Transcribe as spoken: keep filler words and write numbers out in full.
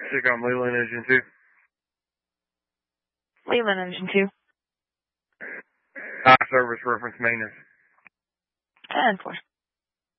Check on Leland Engine two. Leland Engine two. High service reference maintenance. ten four.